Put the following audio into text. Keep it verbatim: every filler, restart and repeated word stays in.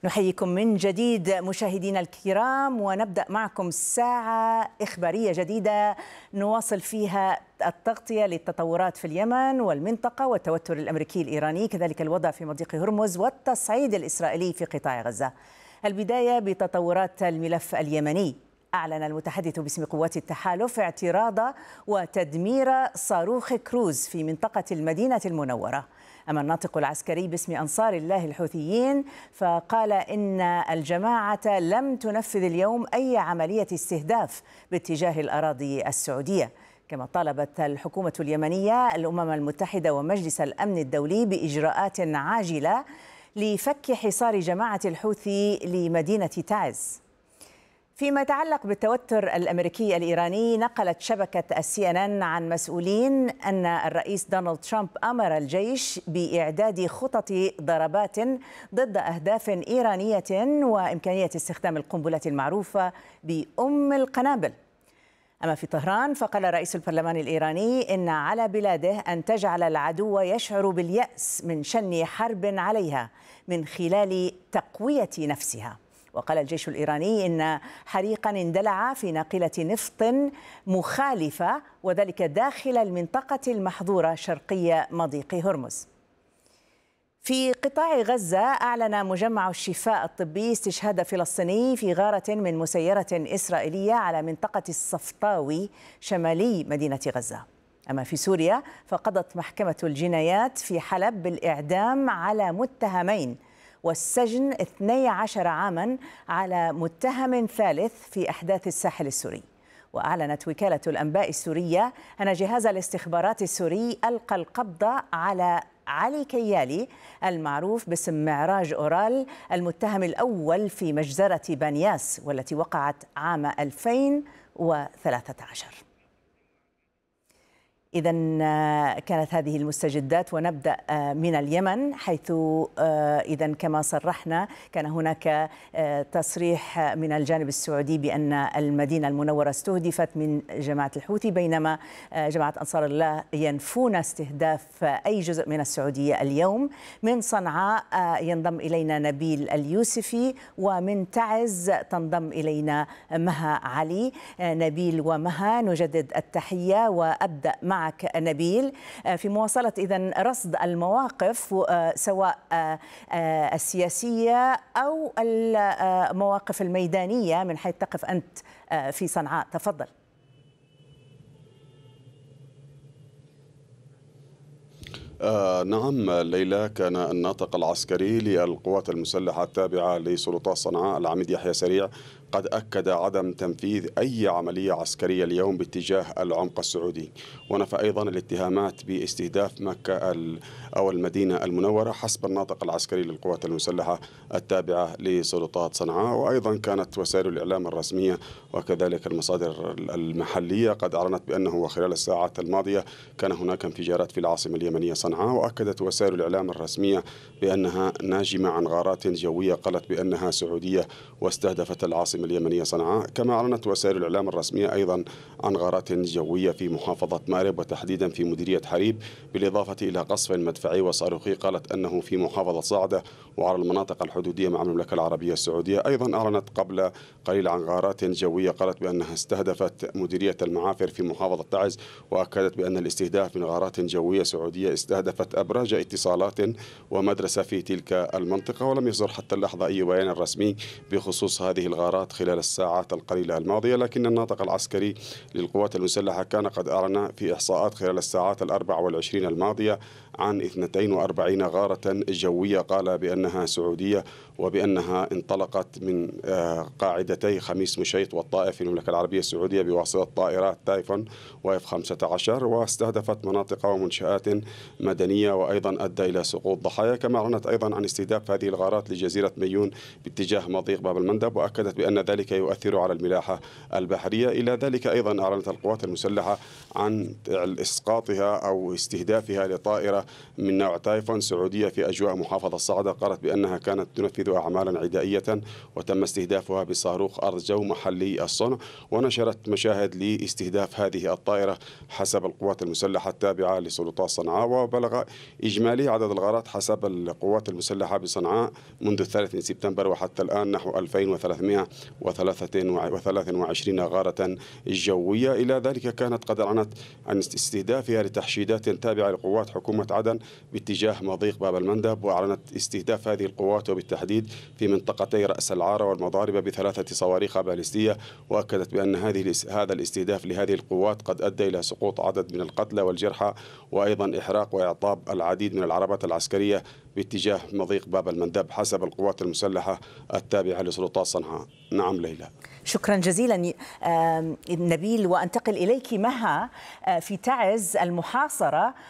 نحييكم من جديد مشاهدينا الكرام، ونبدأ معكم ساعة إخبارية جديدة نواصل فيها التغطية للتطورات في اليمن والمنطقة والتوتر الأمريكي الإيراني، كذلك الوضع في مضيق هرمز والتصعيد الإسرائيلي في قطاع غزة. البداية بتطورات الملف اليمني. أعلن المتحدث باسم قوات التحالف اعتراض وتدمير صاروخ كروز في منطقة المدينة المنورة. أما الناطق العسكري باسم أنصار الله الحوثيين فقال إن الجماعة لم تنفذ اليوم أي عملية استهداف باتجاه الأراضي السعودية. كما طالبت الحكومة اليمنية الأمم المتحدة ومجلس الأمن الدولي بإجراءات عاجلة لفك حصار جماعة الحوثي لمدينة تعز. فيما يتعلق بالتوتر الأمريكي الإيراني، نقلت شبكة السي إن إن عن مسؤولين أن الرئيس دونالد ترامب أمر الجيش بإعداد خطط ضربات ضد أهداف إيرانية وإمكانية استخدام القنبلة المعروفة بأم القنابل. أما في طهران فقال رئيس البرلمان الإيراني إن على بلاده أن تجعل العدو يشعر باليأس من شن حرب عليها من خلال تقوية نفسها. وقال الجيش الإيراني إن حريقا اندلع في ناقلة نفط مخالفة، وذلك داخل المنطقة المحظورة شرقي مضيق هرمز. في قطاع غزة أعلن مجمع الشفاء الطبي استشهاد فلسطيني في غارة من مسيرة إسرائيلية على منطقة الصفطاوي شمالي مدينة غزة. أما في سوريا فقضت محكمة الجنايات في حلب بالإعدام على متهمين والسجن اثني عشر عاما على متهم ثالث في أحداث الساحل السوري. وأعلنت وكالة الأنباء السورية أن جهاز الاستخبارات السوري ألقى القبض على علي كيالي المعروف باسم معراج أورال، المتهم الأول في مجزرة بانياس والتي وقعت عام ألفين وثلاثة عشر. إذن كانت هذه المستجدات، ونبدأ من اليمن، حيث إذن كما صرحنا كان هناك تصريح من الجانب السعودي بأن المدينة المنورة استهدفت من جماعة الحوثي، بينما جماعة أنصار الله ينفون استهداف أي جزء من السعودية اليوم. من صنعاء ينضم إلينا نبيل اليوسفي، ومن تعز تنضم إلينا مها علي. نبيل ومها، نجدد التحية وأبدأ مع معك نبيل في مواصلة إذن رصد المواقف سواء السياسية أو المواقف الميدانية من حيث تقف أنت في صنعاء. تفضل. آه نعم ليلى، كان الناطق العسكري للقوات المسلحة التابعة لسلطات صنعاء العميد يحيى سريع قد أكد عدم تنفيذ أي عملية عسكرية اليوم باتجاه العمق السعودي، ونفى أيضا الاتهامات باستهداف مكة أو المدينة المنورة حسب الناطق العسكري للقوات المسلحة التابعة لسلطات صنعاء. وأيضا كانت وسائل الإعلام الرسمية وكذلك المصادر المحلية قد أعلنت بأنه وخلال الساعات الماضية كان هناك انفجارات في العاصمة اليمنية صنعاء. وأكدت وسائل الإعلام الرسمية بأنها ناجمة عن غارات جوية قالت بأنها سعودية واستهدفت العاصمة اليمنية صنعاء. كما أعلنت وسائل الإعلام الرسمية أيضا عن غارات جوية في محافظة مأرب وتحديدا في مديرية حريب، بالإضافة إلى قصف مدفعي وصاروخي قالت أنه في محافظة صعدة وعلى المناطق الحدودية مع المملكة العربية السعودية. أيضا أعلنت قبل قليل عن غارات جوية قالت بأنها استهدفت مديرية المعافر في محافظة تعز، وأكدت بأن الاستهداف من غارات جوية سعودية استهدفت أبراج اتصالات ومدرسة في تلك المنطقة. ولم يصدر حتى اللحظة أي بيان رسمي بخصوص هذه الغارات خلال الساعات القليلة الماضية، لكن الناطق العسكري للقوات المسلحة كان قد أعلن في إحصاءات خلال الساعات الأربع والعشرين الماضية عن اثنتين وأربعين غارة جوية قال بأنها سعودية، وبأنها انطلقت من قاعدتي خميس مشيط والطائف في المملكة العربية السعودية بواسطة طائرات تايفون واف خمسة عشر، واستهدفت مناطق ومنشآت مدنية وأيضا أدى إلى سقوط ضحايا. كما أعلنت أيضا عن استهداف هذه الغارات لجزيرة ميون باتجاه مضيق باب المندب، وأكدت بأن ذلك يؤثر على الملاحة البحرية. إلى ذلك أيضا أعلنت القوات المسلحة عن إسقاطها أو استهدافها لطائرة من نوع تايفون سعودية في أجواء محافظة صعدة، قالت بأنها كانت تنفذ أعمالا عدائية وتم استهدافها بصاروخ أرض جو محلي الصنع، ونشرت مشاهد لاستهداف هذه الطائرة حسب القوات المسلحة التابعة لسلطات صنعاء. وبلغ إجمالي عدد الغارات حسب القوات المسلحة بصنعاء منذ الثالث من سبتمبر وحتى الآن نحو ألفين وثلاثمائة وثلاثة وعشرين غارة جوية. إلى ذلك كانت قد أعلنت عن استهدافها لتحشيدات تابعة لقوات حكومة عدن باتجاه مضيق باب المندب، وأعلنت استهداف هذه القوات وبالتحديد في منطقتي رأس العارة والمضاربة بثلاثة صواريخ باليستية، وأكدت بأن هذه هذا الاستهداف لهذه القوات قد أدى إلى سقوط عدد من القتلى والجرحى، وأيضا إحراق وإعطاب العديد من العربات العسكرية باتجاه مضيق باب المندب حسب القوات المسلحة التابعة لسلطات صنعاء. نعم ليلى. شكرا جزيلا نبيل. وأنتقل إليك مها في تعز المحاصرة